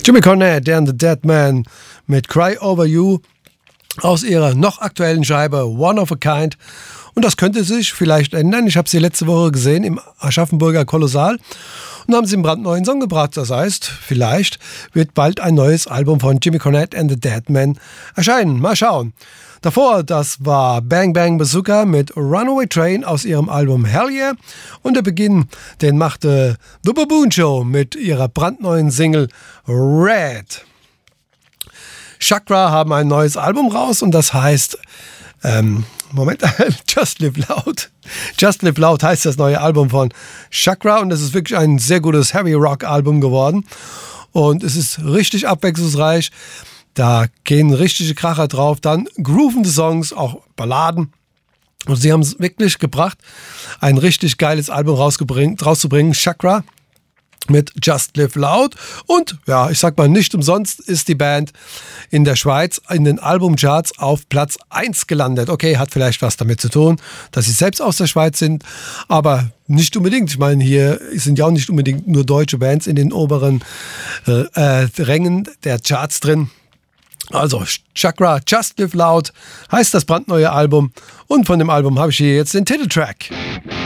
Jimmy Cornette and the Dead Man mit Cry Over You aus ihrer noch aktuellen Scheibe One of a Kind. Und das könnte sich vielleicht ändern. Ich habe sie letzte Woche gesehen im Aschaffenburger Kolossal und haben sie einen brandneuen Song gebracht. Das heißt, vielleicht wird bald ein neues Album von Jimmy Cornette and the Dead Man erscheinen. Mal schauen. Davor, das war Bang Bang Bazooka mit Runaway Train aus ihrem Album Hell Yeah. Und der Beginn, den machte The Baboon Show mit ihrer brandneuen Single Red. Chakra haben ein neues Album raus und das heißt, Just Live Loud. Just Live Loud heißt das neue Album von Chakra und es ist wirklich ein sehr gutes Heavy Rock Album geworden. Und es ist richtig abwechslungsreich. Da gehen richtige Kracher drauf, dann groovende Songs, auch Balladen. Und sie haben es wirklich gebracht, ein richtig geiles Album rauszubringen, Chakra mit Just Live Loud. Und ja, ich sag mal, nicht umsonst ist die Band in der Schweiz in den Albumcharts auf Platz 1 gelandet. Okay, hat vielleicht was damit zu tun, dass sie selbst aus der Schweiz sind, aber nicht unbedingt. Ich meine, hier sind ja auch nicht unbedingt nur deutsche Bands in den oberen Rängen der Charts drin. Also Chakra, Just Live Loud heißt das brandneue Album und von dem Album habe ich hier jetzt den Titeltrack.